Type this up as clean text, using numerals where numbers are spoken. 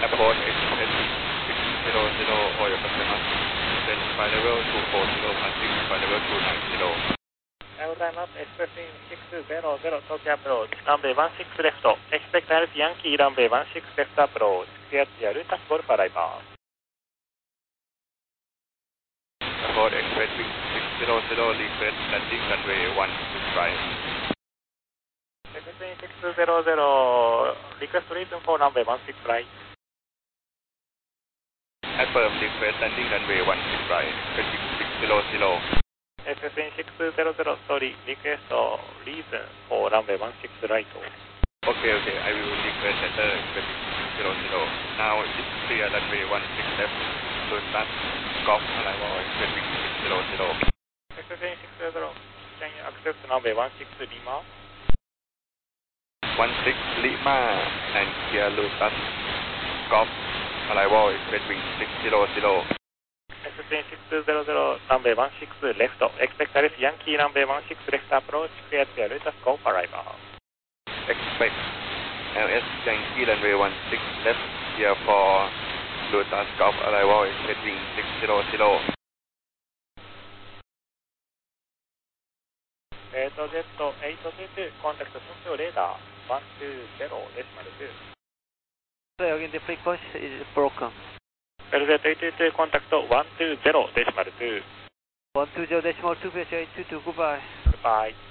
Airport Express 600 Oyo Kasemas, then flight level 240, flight level 290. おはようございます。Express 600 Tokyo Approach, runway 16 left. Expect Alice Yankee, runway 16 left approach. Clear to your Lutas Golf arrival. Airport Express 600, request landing runway 16 right. Express 600, request reason for runway 16 right. Affirm, request landing runway 16 right, Express 600. Express 600, sorry, request reason for runway 16 right. Okay, I will request letter Express 600. Now it's clear runway 16 left, so start golf arrival Express 600. Express 600, can you accept runway 16 Lima? 16 Lima and clear Lotus golf arrival Express 600. Express 600, runway 16 left. Expect Alice Yankee, runway 16 left approach. Clear to your Lutas Golf arrival. Expect LS Yankee runway 16 left, here for Lotus Golf arrival Express 600. 8Z2, contact Tokyo radar 120.2. So again, the frequency is broken. LZ822, contact 120.2. 120.2, pressure 822, goodbye. Goodbye.